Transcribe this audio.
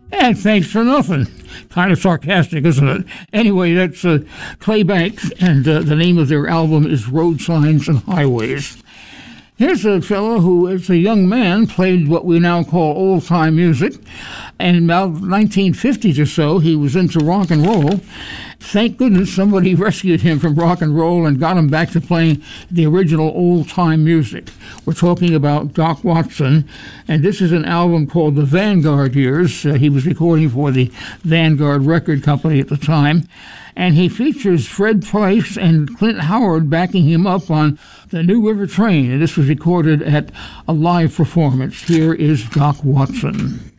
And thanks for nothing. Kind of sarcastic, isn't it? Anyway, that's Clay Banks, and the name of their album is Road Signs and Highways. Here's a fellow who, as a young man, played what we now call old-time music. And in about 1950s or so, he was into rock and roll. Thank goodness somebody rescued him from rock and roll and got him back to playing the original old-time music. We're talking about Doc Watson, and this is an album called The Vanguard Years. He was recording for the Vanguard Record Company at the time. And he features Fred Price and Clint Howard backing him up on the New River Train. And this was recorded at a live performance. Here is Doc Watson.